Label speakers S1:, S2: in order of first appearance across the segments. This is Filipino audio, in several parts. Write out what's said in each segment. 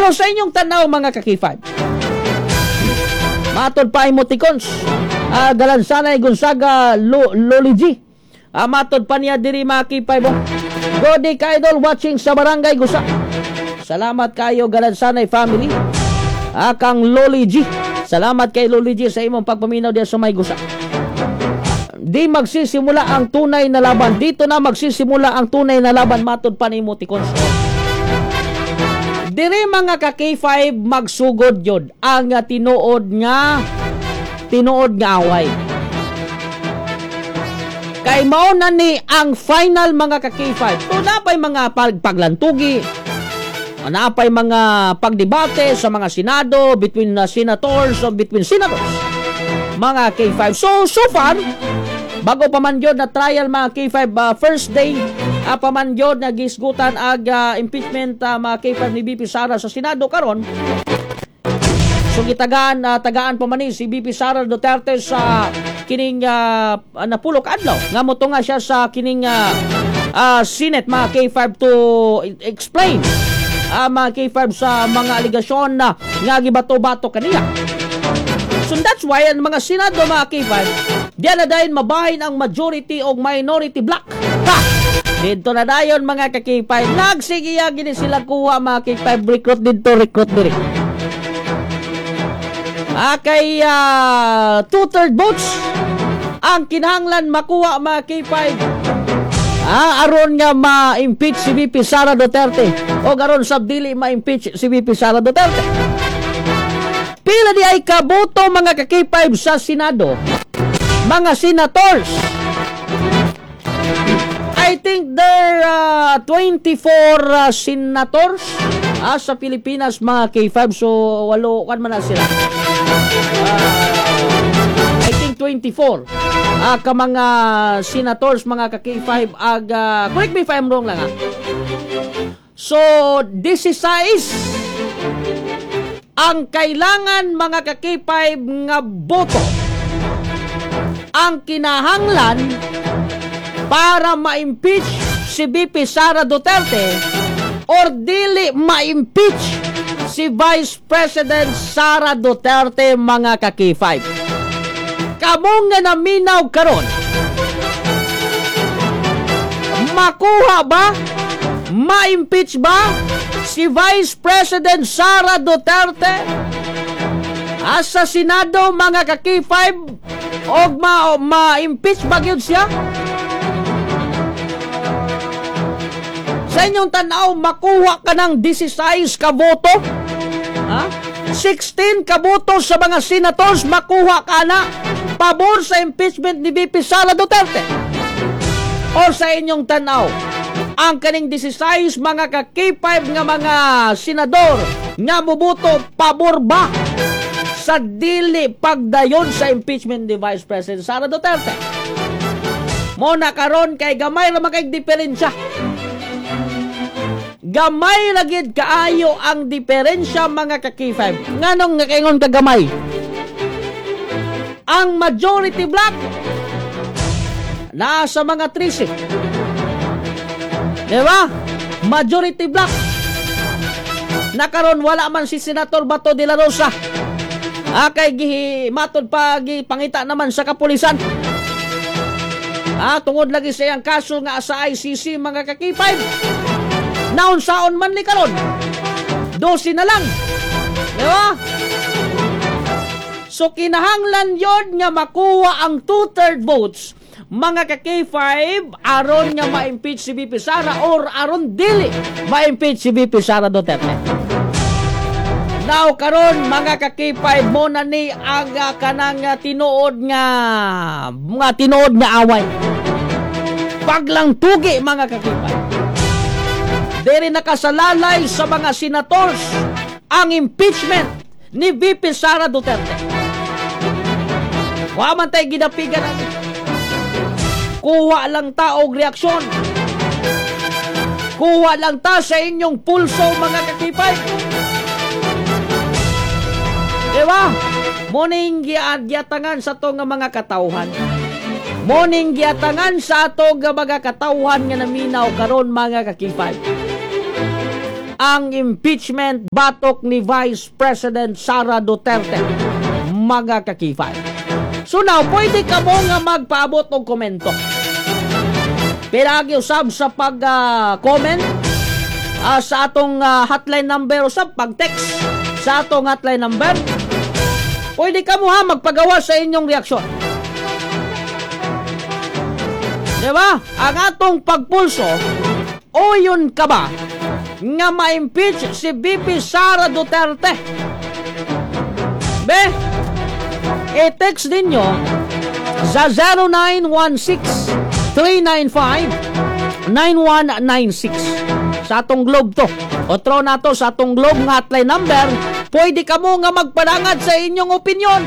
S1: sa inyong tanaw mga ka-K5, matod pa emoticons, Galansanay Gonzaga Loli G. Matod pa niya diri mga K5. Godi ka idol watching sa Barangay Gusa. Salamat kayo Galansanay family. Kang Loli G. Salamat kay Loli G sa imong pagpaminaw diya sa may Gusa. Di magsisimula ang tunay na laban. Dito na magsisimula ang tunay na laban, matod pa ni emoticons. Diri mga ka-K5 magsugod yun ang tinuod nga away. Kay mao na ni ang final mga ka-K5. So napay mga paglantugi, napay mga pagdebate sa mga senado between senators o between senators mga K5. So far bago pa man yun na trial mga K5, first day pa man yun na gisgutan ag impeachment mga K5 ni BP Sara sa Senado karon. So gitagaan tagaan pa man ni si BP Sara Duterte sa kining napulok adlaw nga moto nga siya sa kining Senate mga K5 to explain mga K5 sa mga aligasyon na nga gibato-bato kanila. So that's why ang mga Senado mga K5 diyan na dahil mabahin ang majority o minority block. Dito na dayon mga ka-K5 nagsigiya gini sila kuha mga K5 recruit dito recruit diri. Kay 2/3 votes ang kinahanglan makuha mga K5 aron nga ma-impeach si VP Sara Duterte o aron sa dili ma-impeach si VP Sara Duterte. Pila di ay kaboto mga ka-K5 sa Senado, mga senators. I think there are 24 senators sa Pilipinas mga K5. So walo kan man na sila. I think 24 ka mga senators mga ka-K5 correct me if I'm wrong lang So this is size ang kailangan mga ka-K5 nga boto ang kinahanglan para ma-impeach si VP Sara Duterte or dili ma-impeach si Vice President Sara Duterte mga ka-K5. Kamo nga naminaw karon, makuha ba, ma-impeach ba si Vice President Sara Duterte sa Senado mga ka-K5 o ma-impeach ba gyud siya? Sa inyong tanaw, makuha ka ng 16 ka boto? 16 ka boto sa mga senators, makuha ka na pabor sa impeachment ni VP Sara Duterte? O sa inyong tanaw, ang kaning 16 mga ka-K5 nga mga senador nga mubuto pabor ba sa dili pagdayon sa impeachment ni Vice President Sara Duterte? Mo na karon kay gamay ra makay diferensya. Gamay lagid kaayo ang diferensya mga ka-K5. Nganong nakaingon ka gamay? Ang majority block nasa mga 13. Diba? Majority block. Nakaroon wala man si Senator Bato de la Rosa. Kay matod pa pangita naman sa kapulisan. Tungod lagi sa iyang kaso nga sa ICC mga ka-K5. Naon saon man li karon 12 na lang, di ba? So kinahanglan yon nga makuha ang 2/3 votes mga ka-K5 aron nga ma-impeach si VP Sara or aron dili ma-impeach si VP Sara Duterte. Now karon mga ka-K5 mo na ni ang kanang tinuod nga away. Paglang tugi mga ka-K5. Diri nakasalalay sa mga senators ang impeachment ni VP Sara Duterte. Wa man tay gidapigan ang kuha lang ta og reaksyon. Kuha lang ta sa inyong pulso mga ka-K5. Diba? Morning giatangan sa to nga mga katawhan. Morning giatangan sa ato nga mga katawhan nga naminaw karon mga ka-K5. ang impeachment batok ni Vice President Sara Duterte, mga kakifay. So now, pwede ka mo nga magpaabot og komento. Piragi usab sa pag-comment sa atong hotline number, usab pag-text sa atong hotline number. Pwede ka mo magpagawa sa inyong reaksyon. Diba? Ang atong pagpulso, o yun ka ba nga ma-impeach si VP Sara Duterte? Be, i-text ninyo sa 0916-395-9196. Sa atong Globe to. O throw na to sa atong Globe nga hotline number. Pwede ka mo nga magpanangad sa inyong opinion.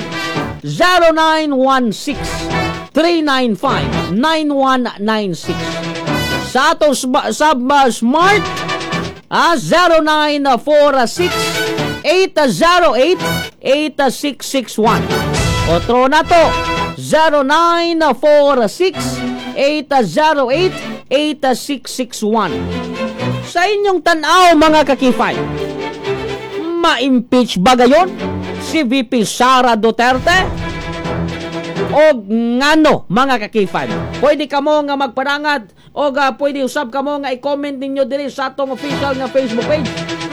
S1: 0916-395-9196. Sa atong smart 0946-808-8661. O throw na to 0946-808-8661. Sa inyong tanaw, mga kakifay, ma-impeach ba gayon si VP Sara Duterte? O ngano, mga kakifay? Pwede ka mo nga magpanangad o pwede usab ka mo nga i-comment ninyo diri sa atong official nga Facebook page.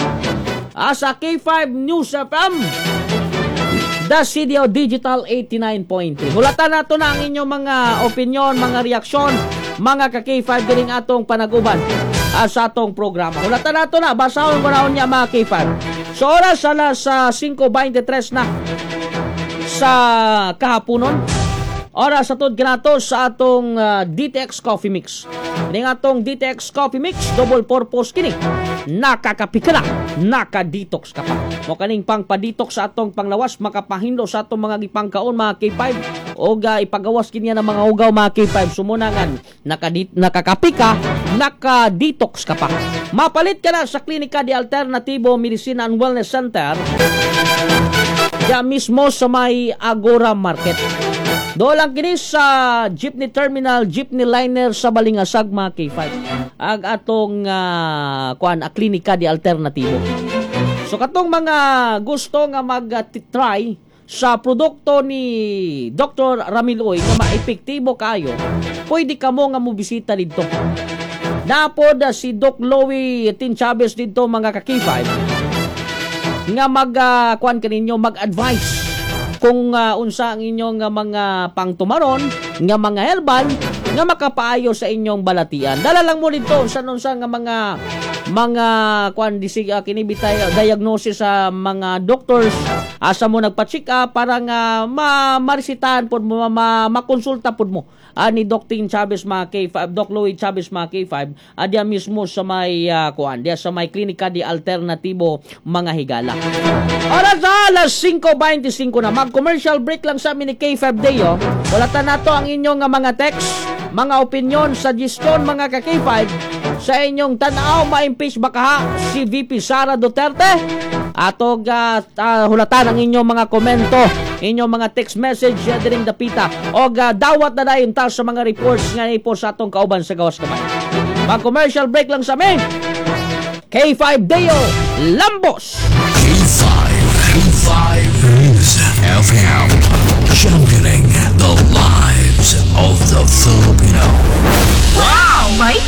S1: Sa K5 News FM, The CDO Digital 89.3. Hulatan nato na ang inyong mga opinion, mga reaksyon, mga ka-K5 diring atong panaguban sa atong programa. Hulatan nato na, basahon ko na niya mga K5. So oras sa 5:23 na sa kahaponon. Oras sa tod kanato sa atong DTX Coffee Mix. Kini atong DTX Coffee Mix, double purpose kini. Nakakapi ka na, naka-detox ka pa. Mo kaning pang-detox sa atong panglawas, makapahindo sa atong mga gipangkaon, mga K5. O ipagawas kini ng mga ugaw, mga K5. Sumunangan, nakakapi ka, naka-detox ka pa. Mapalit ka na sa Klinika de Alternativo Medicine and Wellness Center. Diyan mismo sa may Agora Market. Doon lang kini sa Jeepney Terminal, Jeepney Liner sa Balingasag, mga K5. Ang atong Klinika de Alternativo. So katong mga gusto nga mag-try sa produkto ni Dr. Ramiloy na maepektibo kayo, pwede ka mo nga mobisita dito. Napod si Doc Louie Tin Chavez dito, mga ka-K5, nga mag-advise kung unsa ang inyong mga pangtumaron, nga mga herbal, nga makapaayo sa inyong balatian. Dala lang mo dito sa nga mga kinibitay diagnosis sa mga doctors asa mo nagpa-check up para nga marisitahan pod mo, makonsulta pod mo ni Doc Tin Chavez, mga K5, Doc Louie Chavez, mga K5, diya mismo sa may diya sa may Klinika de Alternativo, mga Higala. Oras na alas 5:25 na. Mag-commercial break lang sa amin ni K5 Day. Walatan nato ang inyong mga text, mga opinion, suggestion, mga ka-K5 sa inyong tanaw. Ma-impeach ba ka si VP Sara Duterte? Atog hulatan ang inyong mga komento, inyong mga text message diring dapita o dawat na dayon ta sa mga reports nga ipo sa atong kauban sa gawas kamay. Mag-commercial break lang sa amin. K5 Deo Lambos. K5 News FM, championing the lives of the Filipino.
S2: Wow! May